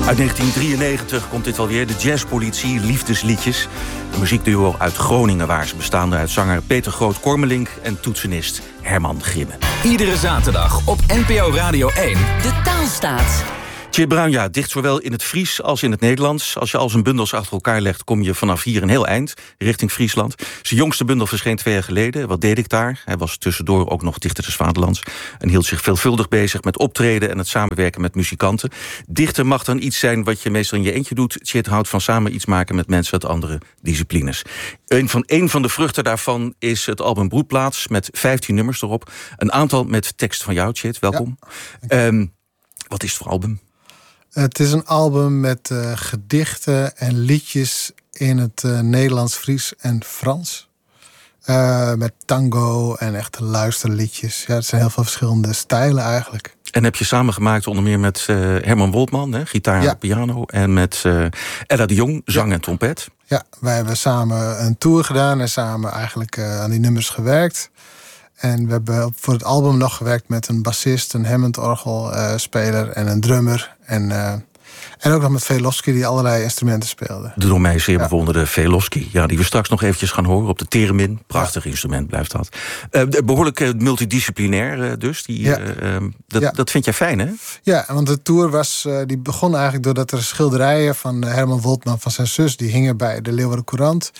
Uit 1993 komt dit alweer, de Jazzpolitie, liefdesliedjes. Een muziekduo uit Groningen waar ze bestaande uit zanger Peter Groot-Kormelink en toetsenist Herman Grimme. Iedere zaterdag op NPO Radio 1. De Taalstaat. Tjeerd Bruin, dicht zowel in het Fries als in het Nederlands. Als je al zijn bundels achter elkaar legt, kom je vanaf hier een heel eind, richting Friesland. Zijn jongste bundel verscheen 2 jaar geleden. Wat deed ik daar? Hij was tussendoor ook nog dichter des Vaderlands en hield zich veelvuldig bezig met optreden en het samenwerken met muzikanten. Dichter mag dan iets zijn wat je meestal in je eentje doet. Tjeerd houdt van samen iets maken met mensen uit andere disciplines. Een van de vruchten daarvan is het album Broedplaats met 15 nummers erop. Een aantal met tekst van jou, Tjeerd. Welkom. Ja. Wat is het voor album? Het is een album met gedichten en liedjes in het Nederlands, Fries en Frans. Met tango en echte luisterliedjes. Ja, het zijn heel veel verschillende stijlen eigenlijk. En heb je samengemaakt onder meer met Herman Woltman, gitaar en piano. En met Ella de Jong, zang en trompet. Ja, wij hebben samen een tour gedaan en samen eigenlijk aan die nummers gewerkt. En we hebben voor het album nog gewerkt met een bassist, een Hammond-orgelspeler en een drummer. En ook nog met Velofsky, die allerlei instrumenten speelde. De door mij zeer bewonderde Velofsky. Ja, die we straks nog eventjes gaan horen op de theremin. Prachtig instrument blijft dat. Behoorlijk multidisciplinair dus. Dat vind jij fijn, hè? Ja, want de tour die begon eigenlijk doordat er schilderijen van Herman Woltman, van zijn zus, die hingen bij de Leeuwarden Courant.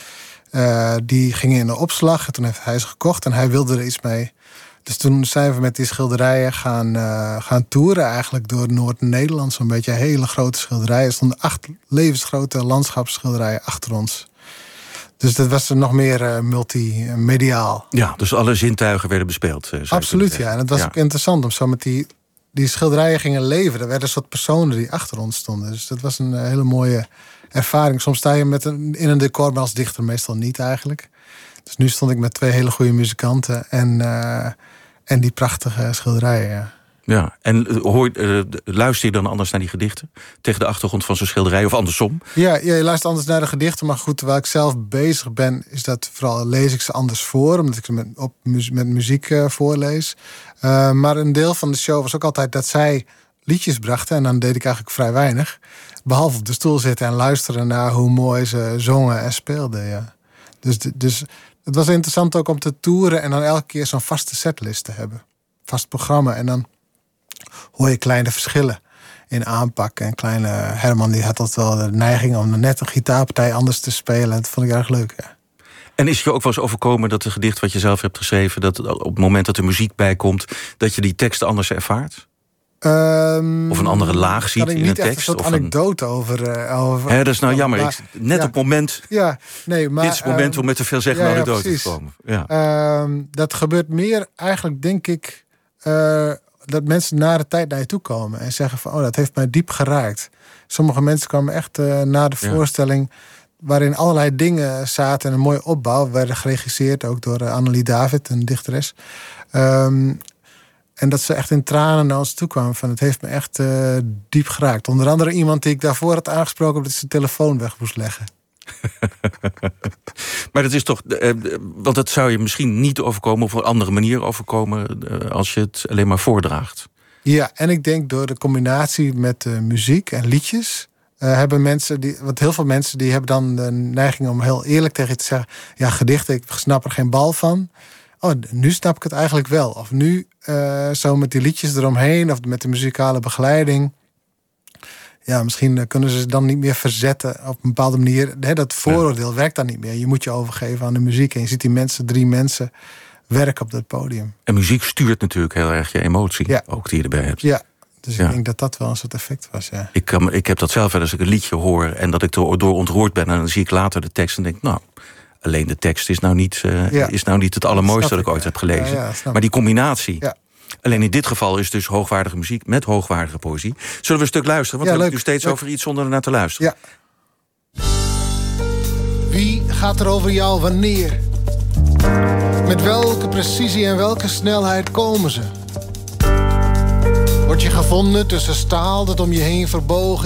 Die gingen in de opslag en toen heeft hij ze gekocht en hij wilde er iets mee. Dus toen zijn we met die schilderijen gaan toeren eigenlijk door Noord-Nederland. Zo'n beetje hele grote schilderijen. Er stonden 8 levensgrote landschapsschilderijen achter ons. Dus dat was er nog meer multimediaal. Ja, dus alle zintuigen werden bespeeld. Absoluut, ja. En het was ook interessant om zo met die schilderijen gingen leven. Er werden een soort personen die achter ons stonden. Dus dat was een hele mooie ervaring. Soms sta je in een decor, maar als dichter meestal niet eigenlijk. Dus nu stond ik met 2 hele goede muzikanten en die prachtige schilderijen. Ja. Ja, en luister je dan anders naar die gedichten? Tegen de achtergrond van zo'n schilderij of andersom? Ja, je luistert anders naar de gedichten. Maar goed, terwijl ik zelf bezig ben, is dat vooral lees ik ze anders voor. Omdat ik ze met muziek voorlees. Maar een deel van de show was ook altijd dat zij liedjes brachten. En dan deed ik eigenlijk vrij weinig. Behalve op de stoel zitten en luisteren naar hoe mooi ze zongen en speelden. Ja. Dus het was interessant ook om te toeren en dan elke keer zo'n vaste setlist te hebben. Vast programma. En dan hoor je kleine verschillen in aanpak. En kleine Herman die had altijd wel de neiging om net een gitaarpartij anders te spelen. Dat vond ik erg leuk, ja. En is je ook wel eens overkomen dat een gedicht wat je zelf hebt geschreven, dat op het moment dat er muziek bij komt, dat je die teksten anders ervaart? Of een andere laag ziet in een tekst? Niet echt een soort anekdote over. Dat is nou jammer. Op het moment. Ja, nee, maar dit is het moment om met te veel zeggen anekdote te komen. Ja. Dat gebeurt meer eigenlijk, denk ik, dat mensen na de tijd naar je toe komen en zeggen van, dat heeft mij diep geraakt. Sommige mensen kwamen echt na de voorstelling, waarin allerlei dingen zaten en een mooie opbouw werden geregisseerd, ook door Annelie David, een dichteres. En dat ze echt in tranen naar ons toe kwamen. Van, het heeft me echt diep geraakt. Onder andere iemand die ik daarvoor had aangesproken, dat zijn telefoon weg moest leggen. Maar dat is toch, want dat zou je misschien niet overkomen, of op een andere manier overkomen, als je het alleen maar voordraagt. Ja, en ik denk door de combinatie met muziek en liedjes hebben mensen want heel veel mensen die hebben dan de neiging om heel eerlijk tegen je te zeggen, ja, gedichten, ik snap er geen bal van. Oh, nu snap ik het eigenlijk wel. Of nu zo met die liedjes eromheen, of met de muzikale begeleiding. Ja, misschien kunnen ze dan niet meer verzetten op een bepaalde manier. Dat vooroordeel werkt dan niet meer. Je moet je overgeven aan de muziek. En je ziet die 3 mensen werken op dat podium. En muziek stuurt natuurlijk heel erg je emotie, ook die je erbij hebt. Ja, dus ik denk dat dat wel een soort effect was, ja. Ik heb dat zelf wel als ik een liedje hoor en dat ik door ontroerd ben, en dan zie ik later de tekst en denk, nou, alleen de tekst is nou niet het allermooiste dat ik ooit heb gelezen. Ja, maar die combinatie. Ja. Alleen in dit geval is dus hoogwaardige muziek met hoogwaardige poëzie. Zullen we een stuk luisteren? Want we hebben het nu steeds over iets zonder ernaar te luisteren. Ja. Wie gaat er over jou wanneer? Met welke precisie en welke snelheid komen ze? Word je gevonden tussen staal dat om je heen verbogen